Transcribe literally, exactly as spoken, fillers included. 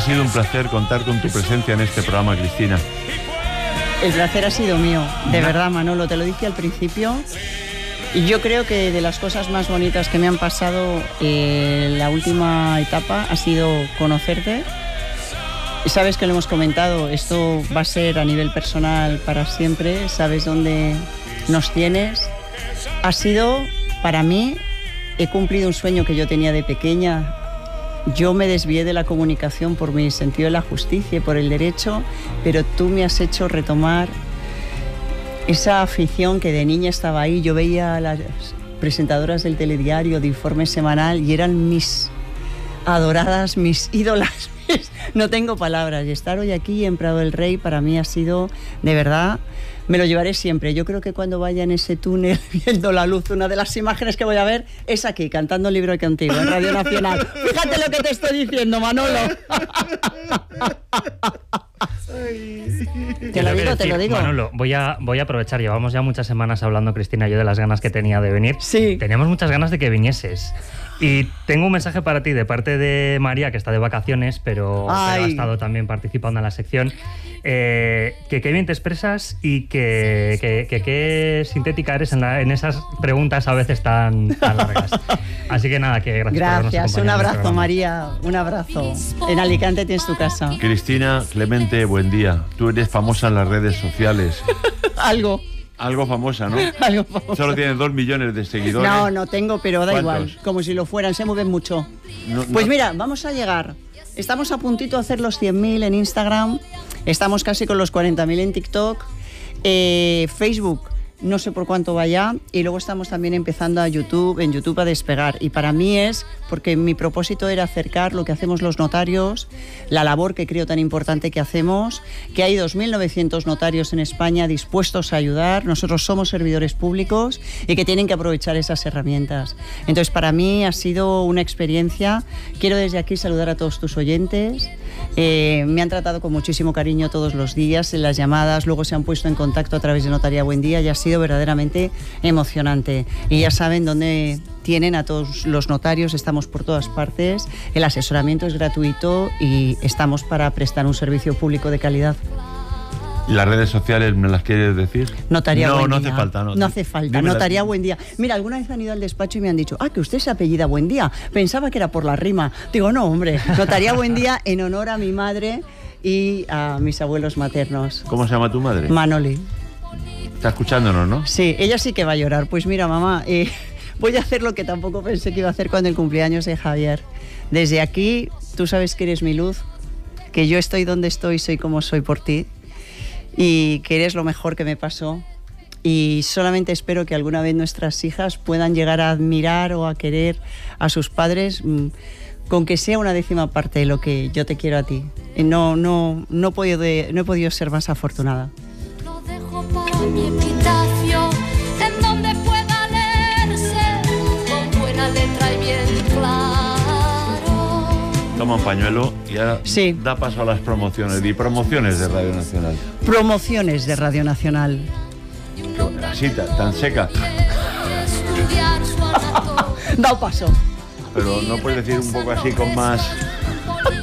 sido un placer contar con tu presencia en este programa, Cristina. El placer ha sido mío, de verdad, Manolo, te lo dije al principio. Y yo creo que de las cosas más bonitas que me han pasado en eh, la última etapa ha sido conocerte. Sabes que lo hemos comentado, esto va a ser a nivel personal para siempre, sabes dónde nos tienes. Ha sido, para mí, he cumplido un sueño que yo tenía de pequeña. Yo me desvié de la comunicación por mi sentido de la justicia y por el derecho, pero tú me has hecho retomar esa afición que de niña estaba ahí. Yo veía a las presentadoras del telediario de Informe Semanal y eran mis adoradas, mis ídolas. No tengo palabras. Y estar hoy aquí en Prado del Rey para mí ha sido, de verdad, me lo llevaré siempre. Yo creo que cuando vaya en ese túnel viendo la luz, una de las imágenes que voy a ver es aquí, cantando un libro contigo en Radio Nacional. Fíjate lo que te estoy diciendo, Manolo. Te lo digo, te lo digo. Manolo, voy a, voy a aprovechar. Llevamos ya muchas semanas hablando, Cristina y yo, de las ganas que tenía de venir. Sí. Teníamos muchas ganas de que vinieses. Y tengo un mensaje para ti de parte de María, que está de vacaciones, pero, pero ha estado también participando en la sección. Eh, que qué bien te expresas y que qué que, que sintética eres en, la, en esas preguntas a veces tan, tan largas. Así que nada, que gracias. Gracias, un abrazo, María, un abrazo. En Alicante tienes tu casa. Cristina Clemente, buen día. Tú eres famosa en las redes sociales. Algo. Algo famosa, ¿no? Algo famosa. Solo tienes dos millones de seguidores. No, no tengo, pero da ¿Cuántos? igual. Como si lo fueran, se mueven mucho. No, pues no. mira, vamos a llegar. Estamos a puntito de hacer los cien mil en Instagram. Estamos casi con los cuarenta mil en TikTok. Eh, Facebook, no sé por cuánto vaya. Y luego estamos también empezando a YouTube, en YouTube a despegar. Y para mí es porque mi propósito era acercar lo que hacemos los notarios, la labor que creo tan importante que hacemos, que hay dos mil novecientos notarios en España dispuestos a ayudar. Nosotros somos servidores públicos y que tienen que aprovechar esas herramientas. Entonces, para mí ha sido una experiencia. Quiero desde aquí saludar a todos tus oyentes. Eh, me han tratado con muchísimo cariño todos los días en las llamadas, luego se han puesto en contacto a través de Notaría Buen Día y ha sido verdaderamente emocionante. Y ya saben dónde tienen a todos los notarios, estamos por todas partes, el asesoramiento es gratuito y estamos para prestar un servicio público de calidad. ¿Las redes sociales me las quieres decir? Notaría no, Buen no Día. hace falta. No, no hace falta. Dímela. Notaría Buen Día. Mira, alguna vez han ido al despacho y me han dicho, ah, que usted se apellida Buen Día. Pensaba que era por la rima. Digo, no, hombre. Notaría Buen Día en honor a mi madre y a mis abuelos maternos. ¿Cómo se llama tu madre? Manoli. Está escuchándonos, ¿no? Sí, ella sí que va a llorar. Pues mira, mamá, eh, voy a hacer lo que tampoco pensé que iba a hacer cuando el cumpleaños de Javier. Desde aquí, tú sabes que eres mi luz, que yo estoy donde estoy, soy como soy por ti, y que eres lo mejor que me pasó. Y solamente espero que alguna vez nuestras hijas puedan llegar a admirar o a querer a sus padres, con que sea una décima parte de lo que yo te quiero a ti. No, no, no, he podido de, no he podido ser más afortunada. Lo dejo para mi epitafio, en donde pueda leerse con buena letra y bien claro. Toma un pañuelo y ahora sí. Da paso a las promociones. Di promociones de Radio Nacional. Promociones de Radio Nacional. Así, tan seca. Da paso. Pero no puedes decir un poco así con más...